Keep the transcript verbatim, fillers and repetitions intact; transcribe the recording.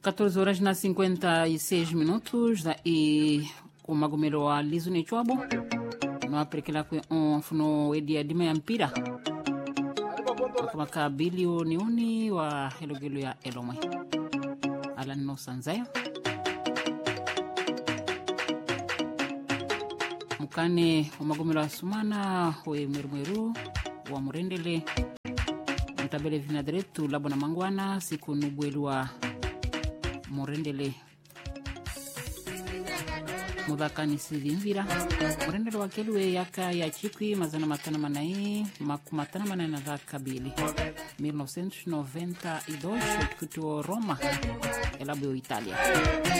catorze horas na cinquenta e seis minutos e o magomero wa lizu ne chwabo no aprekela kwe on funo edia dima ya mpira kama ka bilioni uni wa helogelo ya elomwe ala no sanzaya mukane o magomero wa sumana we mwerumweru wa murendele mtabele vina diretu labona mangwana siku nubwelu wa murendele mudhakani sivinvira murendele wa kelwe yaka ya chikwi mazana matana manai makumatana manai na dhaka bili mil novecentos e noventa e dois kutuo Roma elabio Italia.